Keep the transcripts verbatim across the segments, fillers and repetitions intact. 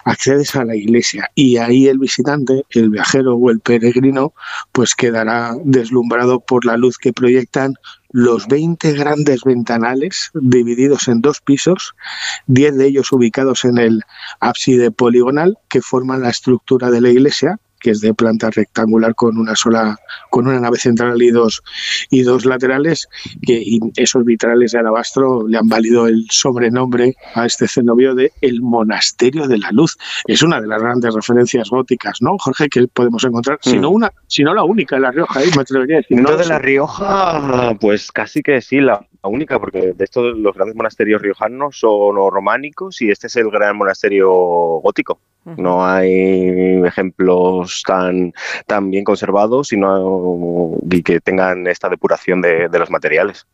accedes a la iglesia y ahí el visitante, el viajero o el peregrino, pues quedará deslumbrado por la luz que proyectan los veinte grandes ventanales divididos en dos pisos, diez de ellos ubicados en el ábside poligonal que forman la estructura de la iglesia, que es de planta rectangular con una sola, con una nave central y dos y dos laterales, que y esos vitrales de alabastro le han valido el sobrenombre a este cenobio de el Monasterio de la Luz. Es una de las grandes referencias góticas, ¿no, Jorge?, que podemos encontrar, mm. si no una, si no la única en La Rioja, ¿eh? Me atrevería a decir. No, de La Rioja, pues casi que sí, la La única, porque de estos los grandes monasterios riojanos son románicos y este es el gran monasterio gótico. No hay ejemplos tan, tan bien conservados y, no, y que tengan esta depuración de, de los materiales.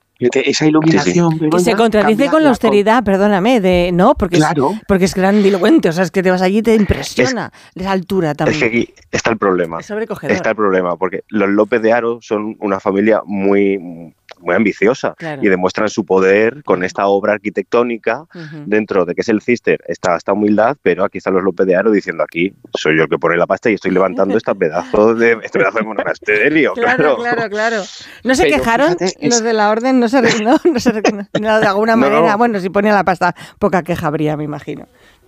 Esa iluminación... Sí, sí. Y se contradice con la austeridad, con... perdóname, de no, porque, claro. es, porque es grandilocuente, o sea, es que te vas allí y te impresiona es, esa altura también. Es que aquí está el problema. Es sobrecogedor. Está el problema, porque los López de Haro son una familia muy... muy ambiciosa, claro, y demuestran su poder con esta obra arquitectónica, uh-huh, dentro de que es el Cister, está esta humildad, pero aquí están los López de Haro diciendo, aquí soy yo el que pone la pasta y estoy levantando este pedazo de este pedazo de monasterio. Claro, claro, claro, claro. ¿No se pero quejaron fíjate, los es... de la orden? No se, no, no se no, de alguna no, manera, no. Bueno, si ponía la pasta, poca queja habría, me imagino.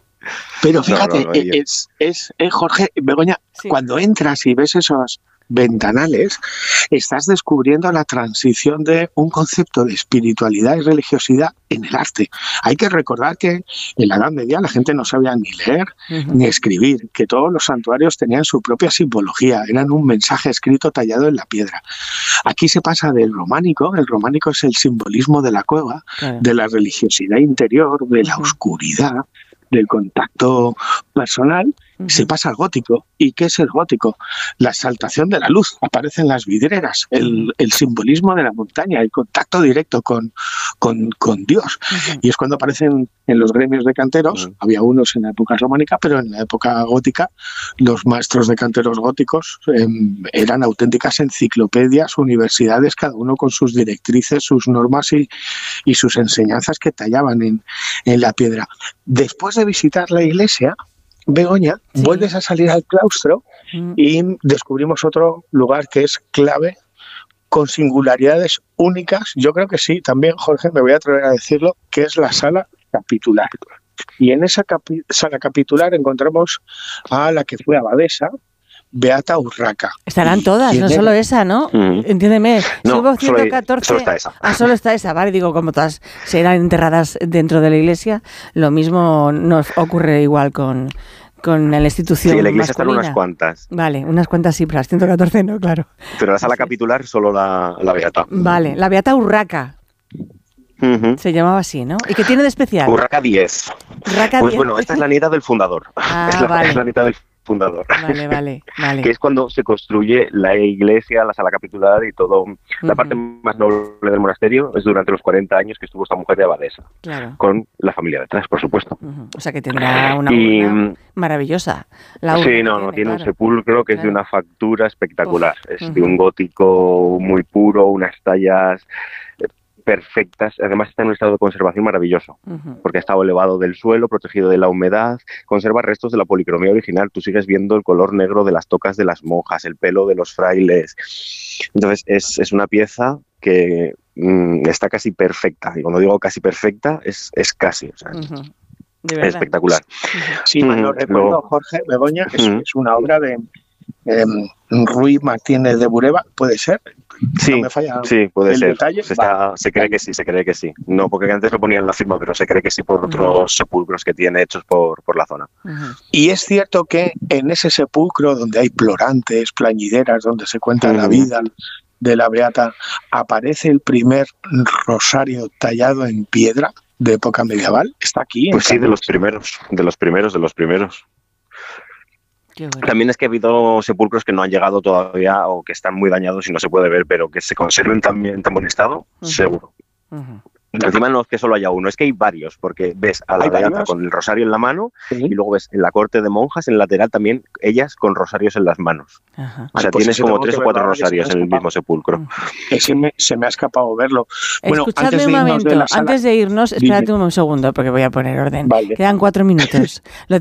Pero fíjate, no, no, no, es, es, es Jorge, Begoña, sí, cuando entras y ves esos ventanales, estás descubriendo la transición de un concepto de espiritualidad y religiosidad en el arte. Hay que recordar que en la Edad Media la gente no sabía ni leer, uh-huh, ni escribir, que todos los santuarios tenían su propia simbología, eran un mensaje escrito tallado en la piedra. Aquí se pasa del románico, el románico es el simbolismo de la cueva, claro, de la religiosidad interior, de la uh-huh, oscuridad, del contacto personal, uh-huh, se pasa al gótico. ¿Y qué es el gótico? La exaltación de la luz, aparecen las vidrieras, el, el simbolismo de la montaña, el contacto directo con, con, con Dios. Uh-huh. Y es cuando aparecen en los gremios de canteros, uh-huh, había unos en la época románica, pero en la época gótica, los maestros de canteros góticos eh, eran auténticas enciclopedias, universidades, cada uno con sus directrices, sus normas y, y sus enseñanzas que tallaban en, en la piedra. Después de visitar la iglesia, Begoña, sí, vuelves a salir al claustro mm. y descubrimos otro lugar que es clave, con singularidades únicas. Yo creo que sí, también, Jorge, me voy a atrever a decirlo, que es la sala capitular. Y en esa capi- sala capitular encontramos a la que fue abadesa, Beata Urraca. Estarán todas, no solo esa, ¿no? Mm. Entiéndeme. No, Subo ciento catorce. Solo, solo está esa. Ah, solo está esa, vale. Digo, como todas serán enterradas dentro de la iglesia, lo mismo nos ocurre igual con, con la institución. Sí, la iglesia masculina. están unas cuantas. Vale, unas cuantas sí, pero las ciento catorce no, claro. Pero la sala capitular solo la, la Beata. Vale, la Beata Urraca. Uh-huh. Se llamaba así, ¿no? ¿Y qué tiene de especial? Urraca diez. Urraca pues diez. Bueno, esta es la nieta del fundador. Ah, es, la, vale. es la nieta del fundador. Vale, vale, vale. Que es cuando se construye la iglesia, la sala capitular y todo. Uh-huh. La parte más noble del monasterio es durante los cuarenta años que estuvo esta mujer de abadesa. Claro. Con la familia detrás, por supuesto. Uh-huh. O sea que tendrá una y, urna maravillosa. La urna sí, no, tiene, no, tiene claro. un sepulcro que claro. es de una factura espectacular. Uf. Es uh-huh. de un gótico muy puro, unas tallas perfectas, además está en un estado de conservación maravilloso, uh-huh. porque ha estado elevado del suelo, protegido de la humedad, conserva restos de la policromía original, tú sigues viendo el color negro de las tocas de las monjas, el pelo de los frailes, entonces es, es una pieza que mmm, está casi perfecta, y cuando digo casi perfecta, es, es casi, o sea, uh-huh. es espectacular. Sí, mal no recuerdo, Luego, Jorge, Begoña, es, uh-huh. es una obra de eh, Ruy Martínez de Bureba, ¿puede ser? Sí, no me falla sí, puede ser. Detalle. Se, está, se cree que sí, se cree que sí. No, porque antes lo ponían en la firma, pero se cree que sí por otros uh-huh. sepulcros que tiene hechos por, por la zona. Uh-huh. Y es cierto que en ese sepulcro donde hay plorantes, plañideras, donde se cuenta uh-huh. la vida de la Beata, aparece el primer rosario tallado en piedra de época medieval. Está aquí. Pues sí, de los primeros, de los primeros, de los primeros. Bueno. También es que ha habido sepulcros que no han llegado todavía o que están muy dañados y no se puede ver, pero que se conserven también en tan buen estado, uh-huh. seguro. Uh-huh. Encima no es que solo haya uno, es que hay varios, porque ves a la Beata con el rosario en la mano ¿sí? y luego ves en la corte de monjas, en el lateral también, ellas con rosarios en las manos. Ajá. O sea, Ay, pues tienes como tres o cuatro rosarios en el mismo sepulcro. Uh-huh. Ese me, se me ha escapado verlo. Bueno, Escuchadme antes un momento, de sala, antes de irnos, espérate dime. un segundo, porque voy a poner orden. Vale. Quedan cuatro minutos. Lo